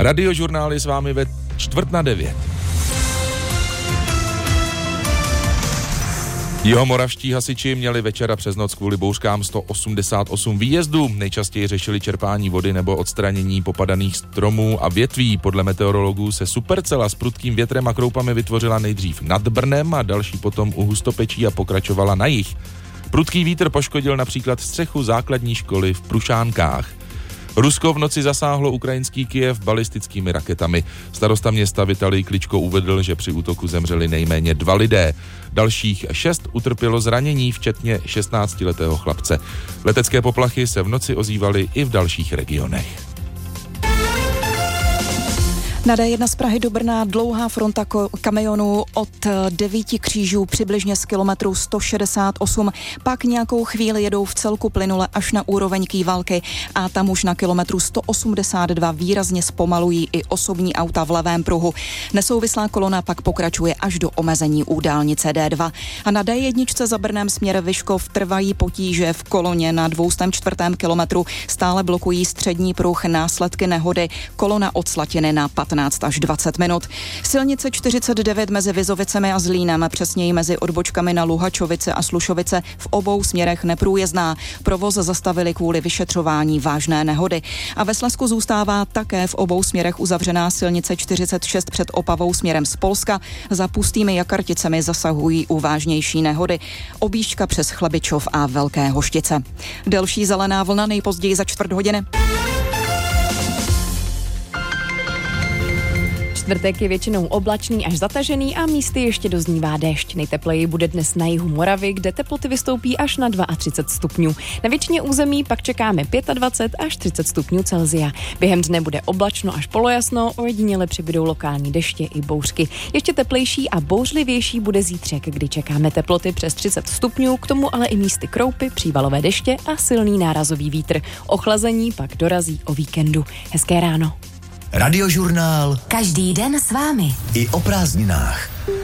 Radiožurnál je s vámi ve 8:45. Jihomoravští hasiči měli večera přes noc kvůli bouřkám 188 výjezdů. Nejčastěji řešili čerpání vody nebo odstranění popadaných stromů a větví. Podle meteorologů se supercela s prudkým větrem a kroupami vytvořila nejdřív nad Brnem a další potom u Hustopečí a pokračovala na jih. Prudký vítr poškodil například střechu základní školy v Prušánkách. Rusko v noci zasáhlo ukrajinský Kyjev balistickými raketami. Starosta města Vitalij Kličko uvedl, že při útoku zemřeli nejméně 2 lidé. Dalších 6 utrpělo zranění, včetně 16letého chlapce. Letecké poplachy se v noci ozývaly i v dalších regionech. Na D1 z Prahy do Brna dlouhá fronta kamionů od 9 křížů přibližně z kilometru 168. Pak nějakou chvíli jedou v celku plynule až na úroveň Kývalky a tam už na kilometru 182 výrazně zpomalují i osobní auta v levém pruhu. Nesouvislá kolona pak pokračuje až do omezení u dálnice D2. A na D1 za Brnem směr Vyškov trvají potíže v koloně na 204. kilometru. Stále blokují střední pruh následky nehody. Kolona od Slatiny na 15 až 20 minut. Silnice 49 mezi Vizovicemi a Zlínem, přesněji mezi odbočkami na Luhačovice a Slušovice, v obou směrech neprůjezdná. Provoz zastavili kvůli vyšetřování vážné nehody. A ve Slezsku zůstává také v obou směrech uzavřená silnice 46 před Opavou směrem z Polska. Za Pustými Jakarticemi zasahují u vážnější nehody. Objížďka přes Chlabičov a Velké Hoštice. Delší zelená vlna nejpozději za 4 hodiny. Čtvrtek je většinou oblačný až zatažený a místy ještě doznívá déšť. Nejtepleji bude dnes na jihu Moravy, kde teploty vystoupí až na 32 stupňů. Na většině území pak čekáme 25 až 30 stupňů Celsia. Během dne bude oblačno až polojasno, ojediněle přibydou lokální deště i bouřky. Ještě teplejší a bouřlivější bude zítřek, kdy čekáme teploty přes 30 stupňů, k tomu ale i místy kroupy, přívalové deště a silný nárazový vítr. Ochlazení pak dorazí o víkendu. Hezké ráno. Radiožurnál. Každý den s vámi. I o prázdninách.